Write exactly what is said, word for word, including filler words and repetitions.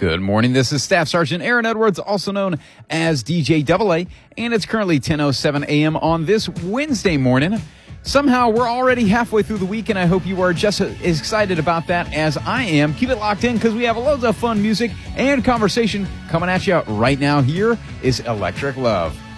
Good morning. This is Staff Sergeant Aaron Edwards, also known as D J Double A, and it's currently ten oh seven a.m. on this Wednesday morning. Somehow, we're already halfway through the week, and I hope you are just as excited about that as I am. Keep it locked in because we have loads of fun music and conversation coming at you right now. Here is Electric Love.